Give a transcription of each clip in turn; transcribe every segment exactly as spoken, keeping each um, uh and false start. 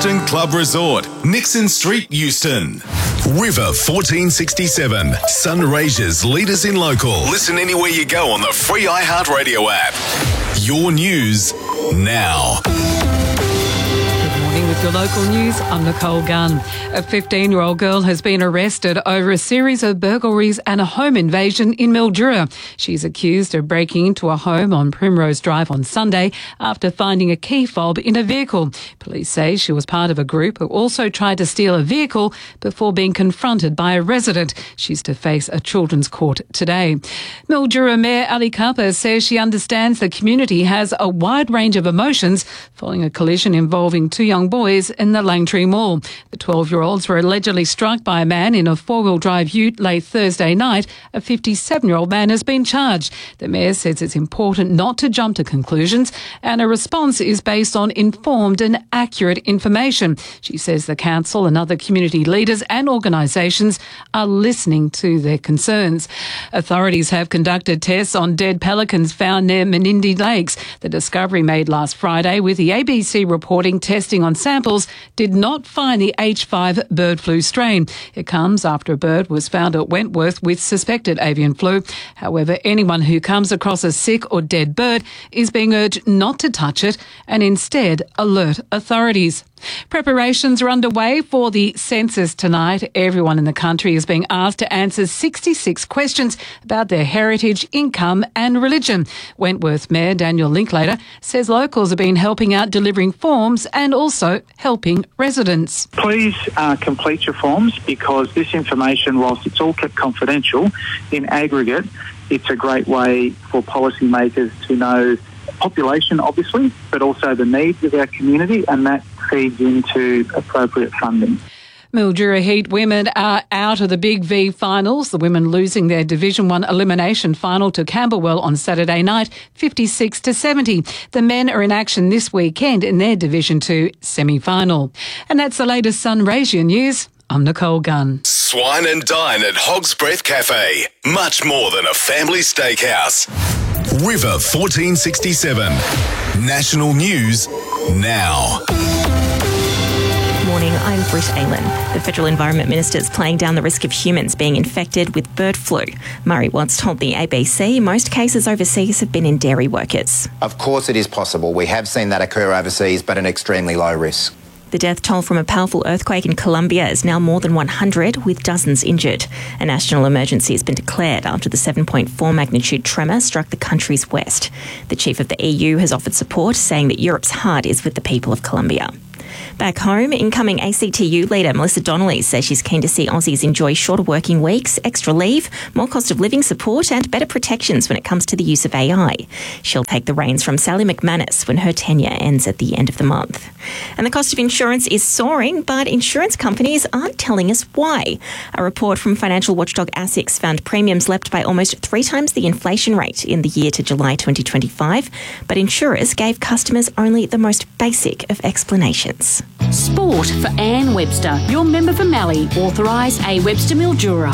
Euston Club Resort, Nixon Street, Euston. River fourteen sixty-seven, Sunraysia's leaders in local. Listen anywhere you go on the free iHeartRadio app. Your news now. With your local news, I'm Nicole Gunn. A fifteen-year-old girl has been arrested over a series of burglaries and a home invasion in Mildura. She's accused of breaking into a home on Primrose Drive on Sunday after finding a key fob in a vehicle. Police say she was part of a group who also tried to steal a vehicle before being confronted by a resident. She's to face a children's court today. Mildura Mayor Ali Kappa says she understands the community has a wide range of emotions following a collision involving two young boys in the Langtree Mall. The twelve-year-olds were allegedly struck by a man in a four-wheel drive ute late Thursday night. A fifty-seven-year-old man has been charged. The mayor says it's important not to jump to conclusions and a response is based on informed and accurate information. She says the council and other community leaders and organisations are listening to their concerns. Authorities have conducted tests on dead pelicans found near Menindee Lakes. The discovery made last Friday, with the A B C reporting testing on samples did not find the H five bird flu strain. It comes after a bird was found at Wentworth with suspected avian flu. However, anyone who comes across a sick or dead bird is being urged not to touch it and instead alert authorities. Preparations are underway for the census tonight. Everyone in the country is being asked to answer sixty-six questions about their heritage, income and religion. Wentworth Mayor Daniel Linklater says locals have been helping out delivering forms and also helping residents. Please uh, complete your forms, because this information, whilst it's all kept confidential, in aggregate, it's a great way for policymakers to know population, obviously, but also the needs of our community, and that feeds into appropriate funding. Mildura Heat women are out of the Big V finals, the women losing their Division one elimination final to Camberwell on Saturday night, fifty-six to seventy. The men are in action this weekend in their Division two semi-final. And that's the latest Sunraysia news. I'm Nicole Gunn. Swine and dine at Hog's Breath Cafe. Much more than a family steakhouse. River fourteen sixty-seven. National news now. Morning, I'm Britt Aylan. The Federal Environment Minister is playing down the risk of humans being infected with bird flu. Murray Watts told the A B C most cases overseas have been in dairy workers. Of course it is possible. We have seen that occur overseas, but an extremely low risk. The death toll from a powerful earthquake in Colombia is now more than one hundred, with dozens injured. A national emergency has been declared after the seven point four magnitude tremor struck the country's west. The chief of the E U has offered support, saying that Europe's heart is with the people of Colombia. Back home, incoming A C T U leader Melissa Donnelly says she's keen to see Aussies enjoy shorter working weeks, extra leave, more cost of living support and better protections when it comes to the use of A I. She'll take the reins from Sally McManus when her tenure ends at the end of the month. And the cost of insurance is soaring, but insurance companies aren't telling us why. A report from financial watchdog ASICS found premiums leapt by almost three times the inflation rate in the year to July twenty twenty-five, but insurers gave customers only the most basic of explanations. Sport for Anne Webster, your member for Mallee, authorised A Webster Mildura.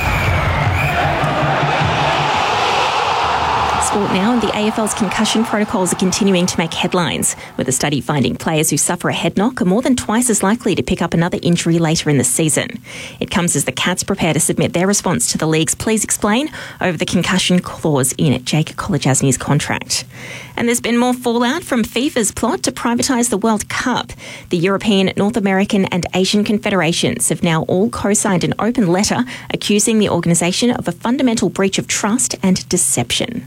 Sport now, and the A F L's concussion protocols are continuing to make headlines, with a study finding players who suffer a head knock are more than twice as likely to pick up another injury later in the season. It comes as the Cats prepare to submit their response to the league's Please Explain over the concussion clause in Jake Kolodjasny's contract. And there's been more fallout from FIFA's plot to privatise the World Cup. The European, North American and Asian confederations have now all co-signed an open letter accusing the organisation of a fundamental breach of trust and deception.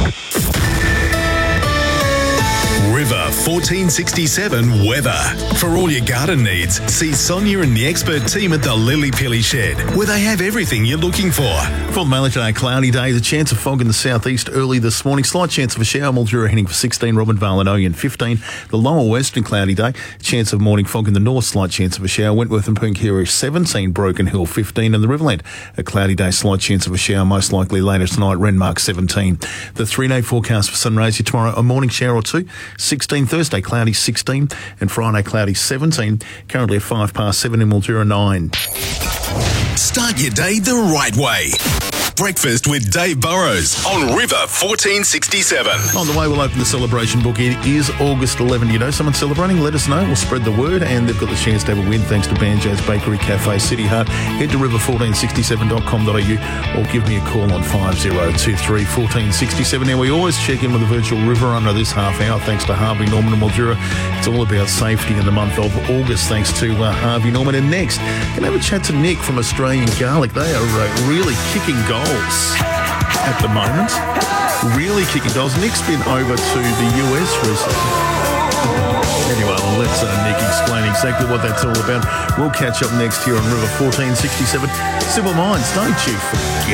River fourteen sixty-seven weather. For all your garden needs, see Sonia and the expert team at the Lily Pilly Shed, where they have everything you're looking for. For Malachy, cloudy day, the chance of fog in the southeast early this morning. Slight chance of a shower. Mildura heading for sixteen, Robinvale and Oyen fifteen. The lower western cloudy day, chance of morning fog in the north, slight chance of a shower. Wentworth and Pooncarew seventeen, Broken Hill fifteen, and the Riverland a cloudy day, slight chance of a shower, most likely later tonight. Renmark seventeen. The three-day forecast for Sunraysia tomorrow, a morning shower or two. sixteen Thursday, cloudy sixteen, and Friday, cloudy seventeen. Currently at five past seven in Mildura nine. Start your day the right way. Breakfast with Dave Burrows on River fourteen sixty-seven. On the way, we'll open the celebration book. It is August eleventh. You know someone celebrating? Let us know. We'll spread the word, and they've got the chance to have a win thanks to Banjo's Bakery Cafe, City Heart. Head to river fourteen sixty-seven dot com dot a u or give me a call on five oh two three, one four six seven. Now, we always check in with the virtual river under this half hour thanks to Harvey Norman and Mildura. It's all about safety in the month of August thanks to uh, Harvey Norman. And next, going to have a chat to Nick from Australian Garlic. They are uh, really kicking goals at the moment. Really kicking goals. Nick's been over to the U S recently. Anyway, well, let's uh, Nick explain exactly what that's all about. We'll catch up next here on River fourteen sixty-seven. Civil Minds, don't you forget.